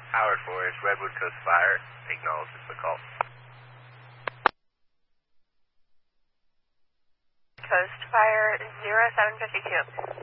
Howard Forest, Redwood Coast Fire, acknowledges the call. Coast Fire 0752.